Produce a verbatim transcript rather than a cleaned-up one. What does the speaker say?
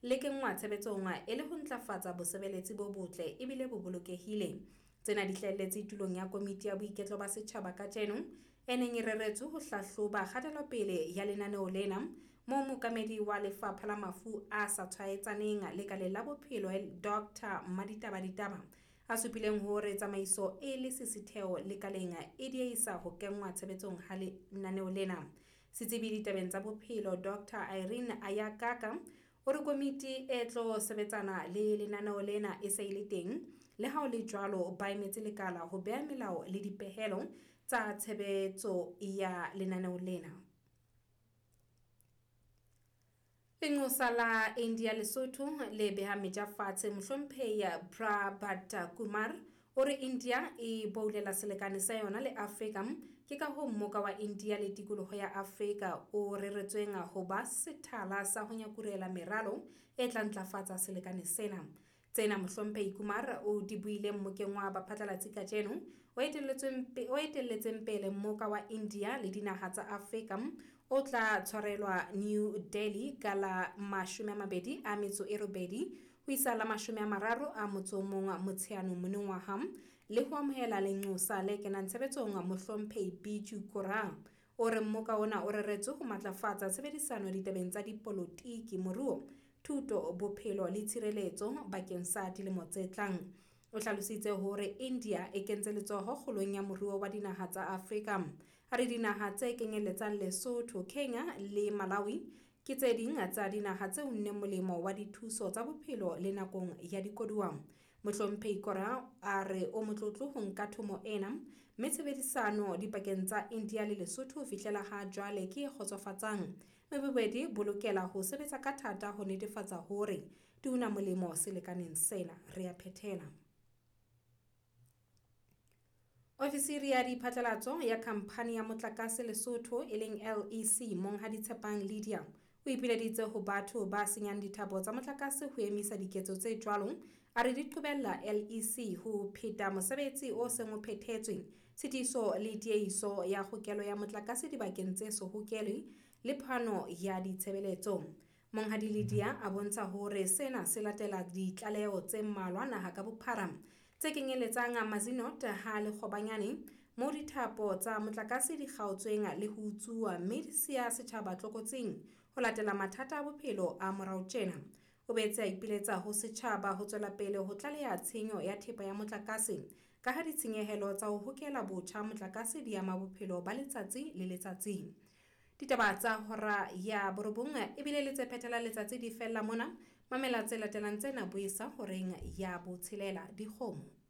le kenngwa tshebetsong e le ho ntlafatsa bosebeletsi bo botle ebile bo bolokehile. Tsena di hlahelletse tulong ya komiti ya boiketlo ba setjhaba ka jeno e neng e reretswe ho hlahloba kgatelopele ya lenaneo lena, moo mookamedi wa lefapha la mafu a sa tshwaetsaneng lekaleng la bophelo Dr Madita Baditaba a supileng hore tsamaiso e le sesitheo lekaleng e diehisa ho kenngwa tshebetsong ha lenaneo lena. Setsebi ditabeng tsa bophelo Dr Irene Ayakaka o re komiti e tlo sebetsana le lenaneo lena e se ile teng, le ha o le jwalo ba emetse lekala ho beha melao le dipehelo tsa tshebetso ya lenaneo lena. Lengosa la India Lesotho le beha meja fatshe mohlomphehi Prabhat Kumar o re India e boulela selekane sa yona le Afrika, ke ka ho mmoka wa India le tikoloho ya Afrika o reretsweng ho ba sethala sa ho nyakurela meralo e tla ntlafatsa selekane sena. Tsena mohlomphehi Kumar o di buile mmokeng wa baphatlalatsi ka jeno o etelletseng pele mmoka wa India le dinaha tsa Afrika o tla tshwarelwa New Delhi ka la mashome a mabedi a metso e robedi ho isa la mashome a mararo a motso o mong Motsheanong monongwaha, le ho amohela lenqosa le kenang tshebetsong mohlomphehi Biju Koral o re mmoka ona o reretswe ho matlafatsa tshebedisano ditabeng tsa dipolotiki, moruo, thuto, bophelo le tshireletso bakeng sa dilemo tse tlang. O hlalositse hore India e kentse letsoho kgolong ya moruo wa dinaha tsa Afrika. Ha re dinaha tse kenyelletsang Lesotho, Kenya le Malawi ke tse ding tsa dinaha tse unneng molemo wa dithuso tsa bophelo le nakong ya dikoduwa. Mohlomphehi Koral a re o motlotlo ho nka thomo ena, mme tshebedisano dipakeng tsa India le Lesotho ho fihlela ha jwale ke e kgotsofatsang, mme bobedi bo lokela ho sebetsa ka thata ho netefatsa hore di una molemo selekaneng sena. Re a phethela. Ofisiri ya diphatlalatso ya khamphani ya motlakase Lesotho e leng L E C Monghadi Tshepang Lydia o ipileditse ho batho ba senyang dithapo tsa motlakase ho emisa diketso tse jwalo. A re di qobella L E C ho pheta mosebetsi o seng o phethetswe, tshitiso le tiehiso ya kgokelo ya motlakase dibakeng tse so hokele le phano ya ditshebeletso. Monghadi Lydia a bontsha hore sena se latela ditlaleho tse mmalwa naha ka bophara tse kenyelletsang Mazinot ha le Kgobanyane, moo dithapo tsa motlakase di kgaotsweng le ho utsuwa mme di siya setjhaba tlokotsing ho latela mathata a bophelo a morao tjena. O boetse a ipiletsa ho setjhaba ho tswela pele ho tlaleha tshenyo ya thepa ya motlakase ka ha ditshenyehelo tsa ho hokela botjha motlakase di ama bophelo ba letsatsi le letsatsi. Ditaba tsa hora ya borobong e bile le tse phethela letsatsi di fella mona, mamela tse latelang tsena boesa horeng ya botshelela dikgomo.